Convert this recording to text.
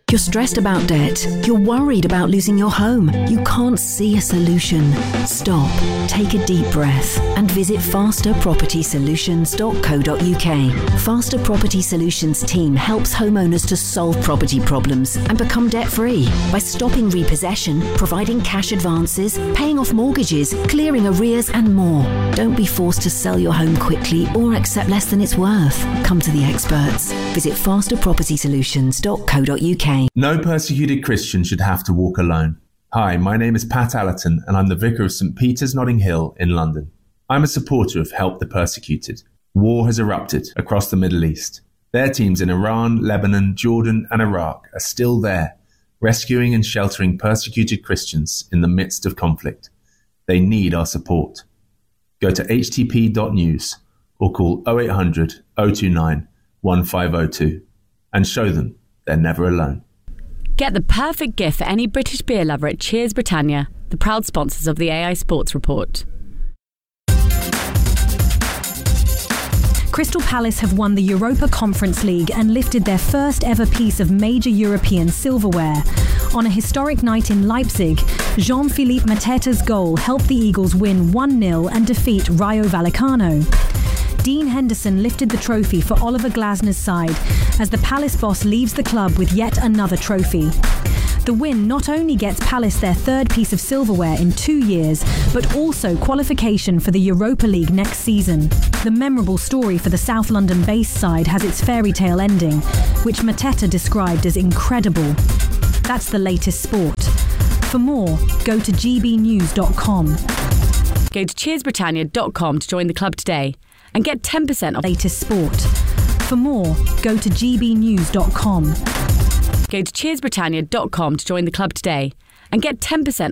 You're stressed about debt. You're worried about losing your home. You can't see a solution. Stop, take a deep breath and visit fasterpropertysolutions.co.uk. Faster Property Solutions team helps homeowners to solve property problems and become debt-free by stopping repossession, providing cash advances, paying off mortgages, clearing arrears and more. Don't be forced to sell your home quickly or accept less than it's worth. Come to the experts. Visit fasterpropertysolutions.co.uk. No persecuted Christian should have to walk alone. Hi, my name is Pat Allerton and I'm the Vicar of St Peter's Notting Hill in London. I'm a supporter of Help the Persecuted. War has erupted across the Middle East. Their teams in Iran, Lebanon, Jordan and Iraq are still there, rescuing and sheltering persecuted Christians in the midst of conflict. They need our support. Go to htp.news or call 0800 029 1502 and show them they're never alone. Get the perfect gift for any British beer lover at Cheers Britannia, the proud sponsors of the AI Sports Report. Crystal Palace have won the Europa Conference League and lifted their first ever piece of major European silverware. On a historic night in Leipzig, Jean-Philippe Mateta's goal helped the Eagles win 1-0 and defeat Rayo Vallecano. Dean Henderson lifted the trophy for Oliver Glasner's side as the Palace boss leaves the club with yet another trophy. The win not only gets Palace their third piece of silverware in 2 years, but also qualification for the Europa League next season. The memorable story for the South London-based side has its fairy tale ending, which Mateta described as incredible. That's the latest sport. For more, go to gbnews.com. Go to cheersbritannia.com to join the club today and get 10% off latest sport. For more, go to gbnews.com. Go to cheersbritannia.com to join the club today and get 10%